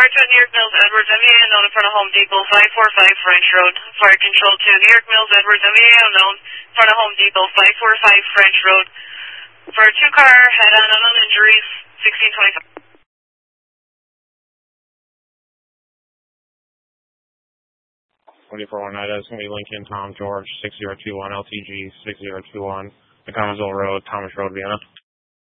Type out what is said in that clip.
to New York Mills, Edwards, MEA unknown in front of Home Depot, 545 French Road. Fire control to New York Mills, Edwards, MEA unknown in front of Home Depot, 545 French Road. For a 2-car, head-on unknown injuries, 1625. 2419, that's going to be Lincoln, Tom, George, 6021, LTG, 6021, the Connersville Road, Thomas Road, Vienna.